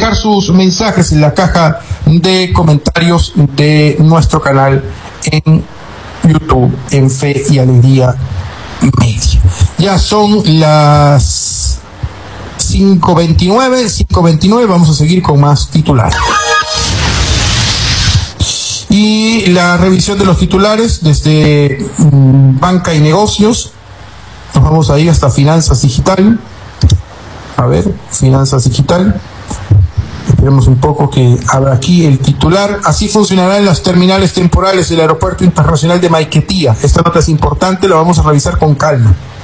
dejar sus mensajes en la caja de comentarios de nuestro canal en YouTube, en Fe y Alegría Media. Ya son las 5:29, vamos a seguir con más titulares. Y la revisión de los titulares desde Banca y Negocios. Nos vamos a ir hasta Finanzas Digital. A ver, Finanzas Digital. Esperemos un poco que abra aquí el titular. Así funcionarán las terminales temporales del Aeropuerto Internacional de Maiquetía. Esta nota es importante, la vamos a revisar con calma.